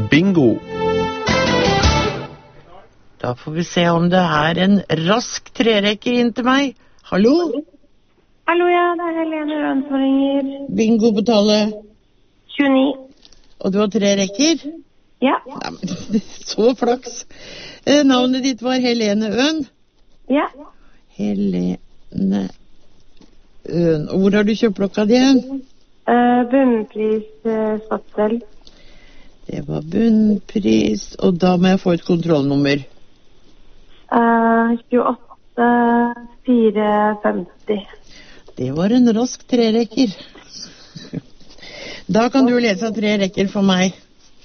bingo. Da får vi se om det en rask trerekker inn til meg. Hallo? Hallo, ja, det Helene Røn som ringer. Bingo på tallet 29. Og du har 3 rekker? Ja. Nei, men, så flaks. Navnet ditt var Helene Øen? Ja. Helene Øen. Og hvor har du kjøpt blokka di hen? Bunnpris Stadsel. Det var bunnpris, og da må jeg få et kontrollnummer. 28 450. Det var en rask trerekker. Da kan du lese 3 rekker for meg.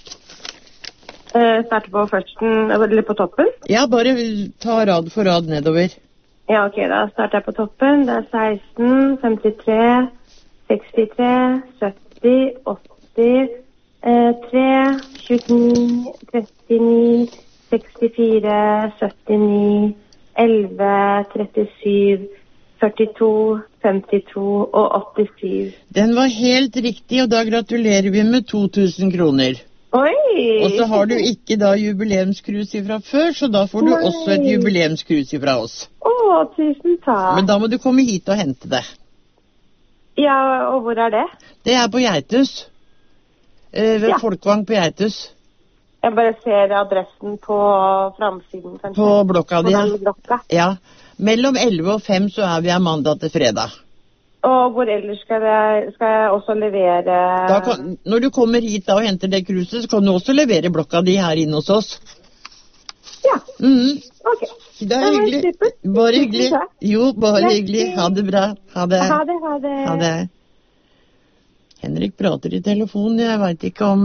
Starte på førsten, eller på toppen? Ja, bare ta rad for rad nedover. Ja, ok, da starter jeg på toppen. Det 16, 53, 63, 70, 80, 3, 29, 39, 64, 79, 11, 37, 42, 52 og 87. Den var helt riktig, og da gratulerer vi med 2000 kroner. Oi! Og så har du ikke da jubileumskrus ifra før, så da får du også et jubileumskrus ifra oss. Tusen takk. Men da må du komme hit og hente det. Ja, og hvor det? Det på Geithus. Ved Folkvang på Geithus. Jeg bare ser adressen på framsiden, kanskje. På blokka di, blokka. Ja. Mellom 11 og 5 så vi her mandag til fredag. Og hvor ellers skal jeg også levere... Når du kommer hit da og henter det kruset, så kan du også levere blokka di her inne hos oss. Ja, ok. Det hyggelig. Bare hyggelig. Jo, bare hyggelig. Ha det bra. Ha det. Ha det, ha det. Ha det. Henrik prater i telefonen, jeg vet ikke om...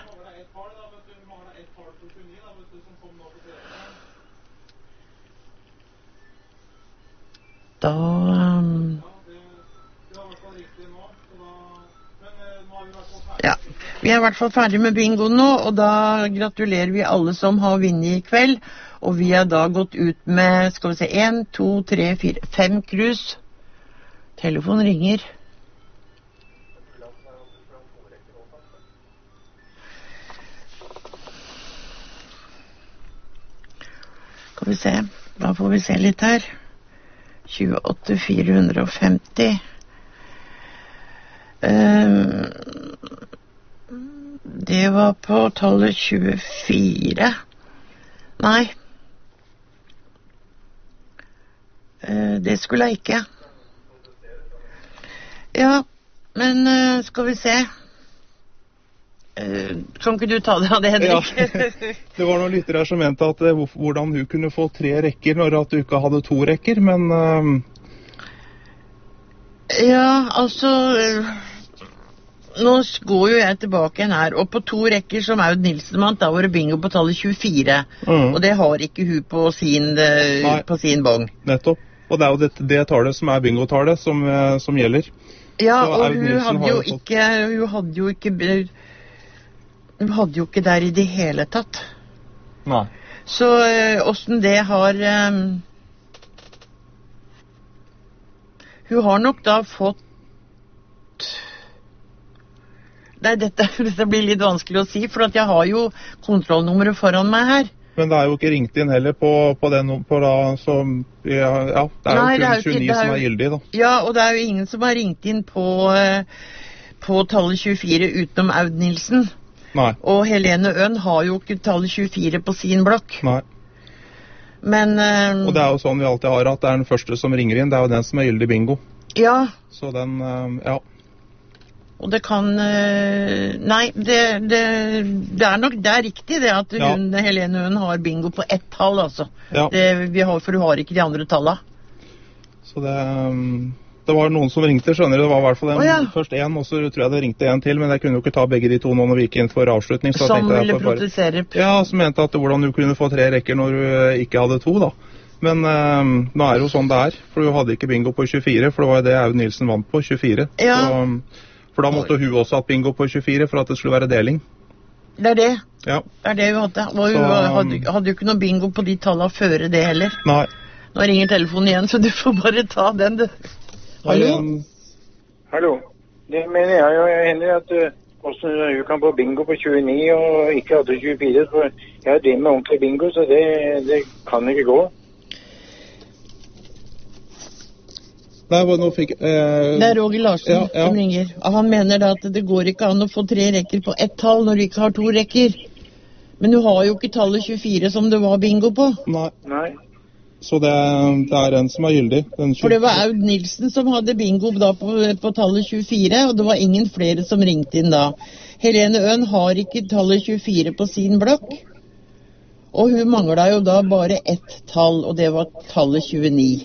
Da... Ja, vi I hvert fall ferdig med bingo nå, og da gratulerer vi alle som har vunnet I kveld. Og vi har da gått ut med, skal vi se, 1, 2, 3, 4, 5 krus. Telefonen ringer. Skal vi se, da får vi se litt her. 28 450. Det var på tallet 24. Nei. Det skulle jeg ikke. Ja, men skal vi se. Kan ikke du ta det av det, Henrik? Ja, det var noen lyttere her som mente at hvordan hun kunne få 3 rekker når at du ikke hadde 2 rekker, men... Ja, altså... Nå går jo jeg tilbake igjen her, og på 2 rekker som Aud Nilsen vant, da var det bingo på tallet 24, og det har ikke hun på sin bong. Nettopp, og det jo det tallet som bingotallet som gjelder. Ja, og hun hadde jo ikke der I det hele tatt. Nei. Så hvordan det har... Hun har nok da fått... Nei, dette blir litt vanskelig å si, for at jeg har jo kontrollnummeret foran meg her. Men det jo ikke ringt inn heller på den da, som... Ja, det jo kun 29 som gyldig, da. Ja, og det jo ingen som har ringt inn på tallet 24 utenom Aud Nilsen. Nei. Og Helene Øen har jo ikke tallet 24 på sin blokk. Nei. Men... og det jo sånn vi alltid har, at det den første som ringer inn, det jo den som gyldig bingo. Ja. Så den, ja... Og det kan... Nei, det nok det riktig det at Helene Øen har bingo på 1 tall, altså. Ja. For hun har ikke de andre tallene. Så det var noen som ringte, skjønner du. Det var I hvert fall først en, og så tror jeg det ringte en til, men jeg kunne jo ikke ta begge de 2 nå når vi gikk inn for avslutning. Så som ville protestere. Ja, som mente at hvordan du kunne få 3 rekker når du ikke hadde 2, da. Men nå det jo sånn det for du hadde ikke bingo på 24, for det var jo det Aud Nilsen vant på, 24. Ja. For da måtte hun også hatt bingo på 24 for at det skulle være deling. Det det. Ja. Det det hun hadde. Og hun hadde jo ikke noe bingo på de tallene før det heller. Nei. Nå ringer telefonen igjen, så du får bare ta den, du. Hallo? Hallo. Det mener jeg jo, Henrik, at hvordan du kan få bingo på 29 og ikke hadde 24, for jeg driver med ordentlig bingo, så det kan ikke gå. Nei, nå fikk... Det er Roger Larsen som ringer. Han mener da at det går ikke an å få 3 rekker på ett tall når du ikke har 2 rekker. Men du har jo ikke tallet 24 som det var bingo på. Nei. Så det er en som er gyldig. For det var Aud Nilsen som hadde bingo da på tallet 24, og det var ingen flere som ringte inn da. Helene Øen har ikke tallet 24 på sin blokk, og hun manglet jo da bare ett tall, og det var tallet 29.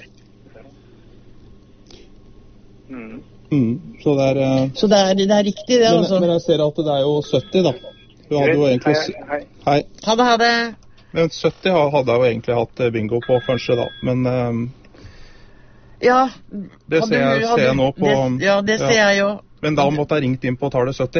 Så det er riktig det, altså. Men jeg ser at det er jo 70 da. Hun hadde jo egentlig... Hei. Ha det. Men 70 hadde jeg jo egentlig hatt bingo på, kanskje da. Men ja, det ser jeg nå på... Ja, det ser jeg jo. Men da måtte jeg ringt inn på tallet 70.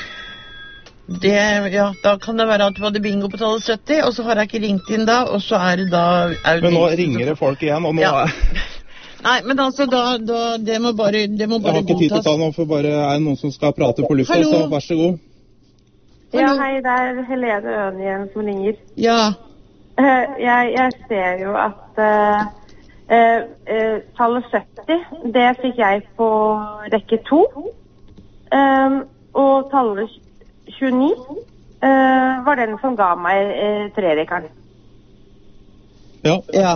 Da kan det være at du hadde bingo på tallet 70, og så har jeg ikke ringt inn da, og så er det da... Men nå ringer det folk igjen, og nå er... Nei, men altså, det må bare godtas. Jeg har ikke tid til å ta noe, for bare er det noen som skal prate på lufta, så vær så god. Ja, hei, det er Helene Øen igjen som ringer. Ja. Jeg ser jo at tallet 70, det fikk jeg på rekke 2. Og tallet 29 var den som ga meg 3-rekkeren. Ja.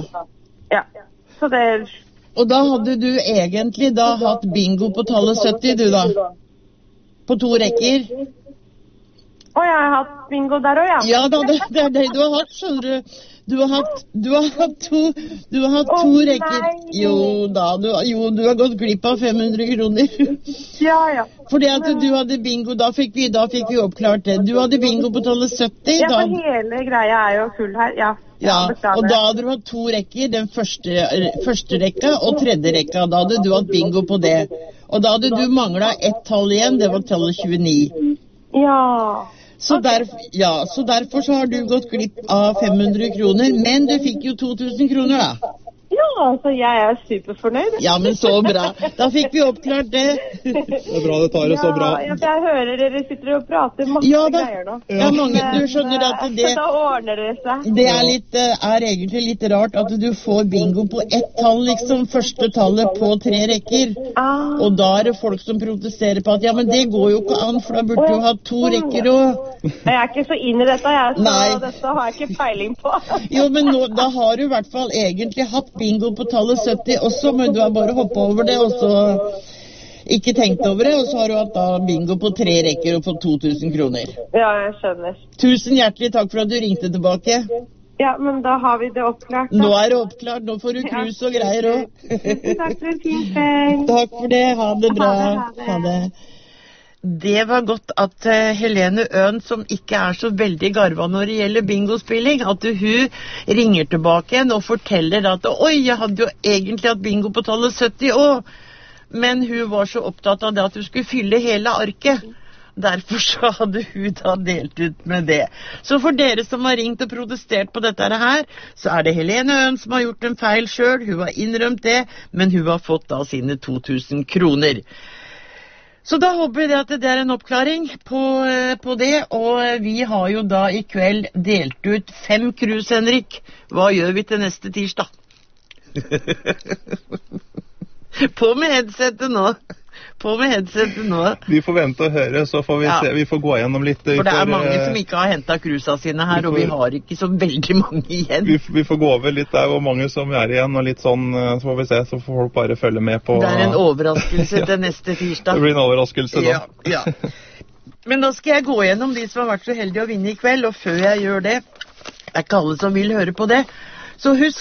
Så det... Og da hadde du egentlig hatt bingo på tallet 70, du da? På 2 rekker? Og jeg har hatt bingo der også, ja. Ja da, det er det du har hatt, skjønner du. Du har hatt to rekker. Nei. Jo, du har gått glipp av 500 kroner. Ja. Fordi at du hadde bingo, da fikk vi oppklart det. Du hadde bingo på tallet 70. Ja, for hele greia er jo full her, ja. Ja, og da hadde du hatt 2 rekker, den første rekka og 3. rekka. Da hadde du hatt bingo på det. Og da hadde du manglet ett tall igjen, det var tallet 29. Ja. Så derfor så har du gått glipp av 500 kroner, men du fikk jo 2000 kroner da. Ja, altså jeg er superfornøyd. Ja, men så bra. Da fikk vi oppklart det. Det er bra det tar det så bra. Ja, jeg hører dere sitter og prater masse greier nå. Ja, mange, du skjønner at det... Da ordner det seg. Det er egentlig litt rart at du får bingo på ett tall, liksom, første tallet på 3 rekker. Og da er det folk som protesterer på at, ja, men det går jo ikke an, for da burde du ha 2 rekker og... Jeg er ikke så inn i dette, så dette har jeg ikke peiling på. Jo, men da har du i hvert fall egentlig hatt bingo på tallet 70 også, men du har bare hoppet over det, og så ikke tenkt over det, og så har du hatt da bingo på 3 rekker og fått 2000 kroner. Ja, jeg skjønner. Tusen hjertelig takk for at du ringte tilbake. Ja, men da har vi det oppklart. Da. Nå er det oppklart, nå får du krus og greier også. Takk for en fin kveld. Takk for det, ha det bra. Ha det. Det var godt at Helene Øen, som ikke er så veldig garva når det gjelder bingospilling, at hun ringer tilbake igjen og forteller at oi, jeg hadde jo egentlig hatt bingo på tallet 70 år, men hun var så opptatt av det at hun skulle fylle hele arket. Derfor så hadde hun da delt ut med det. Så for dere som har ringt og protestert på dette her, så er det Helene Øen som har gjort en feil selv. Hun har innrømt det, men hun har fått da sine 2000 kroner. Så da håper jeg at det er en oppklaring på det, og vi har jo da i kveld delt ut 5 krus, Henrik. Hva gjør vi til neste tirsdag? På med headsetet nå. Vi får vente og høre, så får vi se. Vi får gå gjennom litt. For det er mange som ikke har hentet krusa sine her, og vi har ikke så veldig mange igjen. Vi får gå over litt der hvor mange som er igjen, og litt sånn, så får vi se. Så får folk bare følge med på... Det er en overraskelse til neste tirsdag. Det blir en overraskelse da. Ja. Men da skal jeg gå gjennom de som har vært så heldige å vinne i kveld, og før jeg gjør det, det er ikke alle som vil høre på det, så husk